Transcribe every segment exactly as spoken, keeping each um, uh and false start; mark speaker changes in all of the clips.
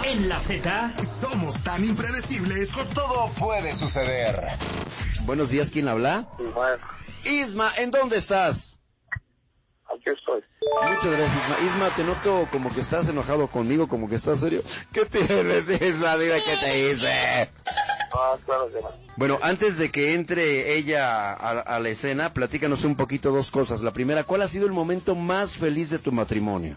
Speaker 1: En la Z
Speaker 2: somos tan impredecibles
Speaker 3: que todo puede suceder.
Speaker 4: Buenos días, ¿quién habla?
Speaker 5: Ismael.
Speaker 4: Isma, ¿en dónde estás?
Speaker 5: Aquí estoy.
Speaker 4: Muchas gracias, Isma. Isma, te noto como que estás enojado conmigo, como que estás serio. ¿Qué tienes, Isma? Dime qué te hice.
Speaker 5: Ah, claro que no.
Speaker 4: Bueno, antes de que entre ella a, a la escena, platícanos un poquito dos cosas. La primera, ¿cuál ha sido el momento más feliz de tu matrimonio?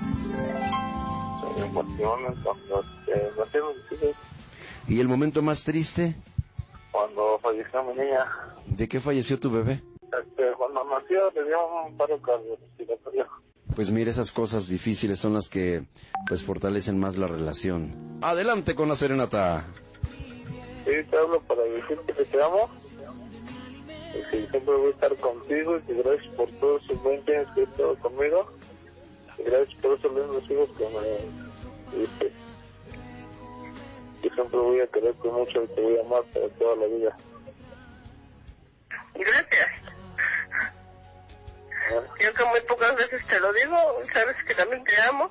Speaker 5: Son emociones, cuando eh, nacieron mis hijos,
Speaker 4: ¿Y el momento más triste?
Speaker 5: cuando falleció mi niña.
Speaker 4: ¿De qué falleció tu bebé?
Speaker 5: Este, cuando nació le dio un paro cardiorrespiratorio.
Speaker 4: Pues mira, esas cosas difíciles son las que pues fortalecen más la relación. Adelante con la serenata.
Speaker 5: Sí, te hablo para decirte que te amo. Y que siempre voy a estar contigo y que gracias por todos sus veinte años que has estado conmigo. Y gracias por esos lindos hijos que me diste. Que siempre voy a quererte mucho y te voy a amar para toda la vida.
Speaker 6: Gracias. Yo que muy pocas veces te lo digo, sabes que también te amo.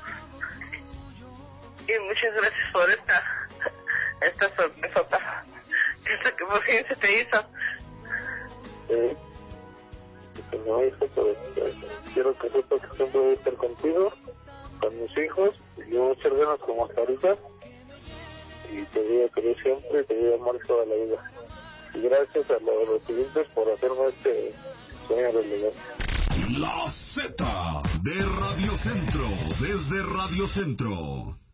Speaker 6: Y muchas gracias por esta, esta sorpresota. Esta que por fin se te hizo.
Speaker 5: Sí. Y que me hizo, pero eh, quiero que sepas que siempre voy a estar contigo, con mis hijos, y yo voy a echar ganas como hasta ahorita. Y te voy a querer siempre y te voy a amar toda la vida. Y gracias a los residentes por hacerme este sueño realidad.
Speaker 2: La Z de Radio Centro, desde Radio Centro.